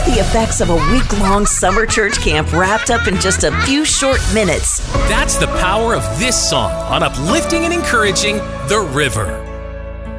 the effects of a week-long summer church camp wrapped up in just a few short minutes. That's the power of this song on uplifting and encouraging The River.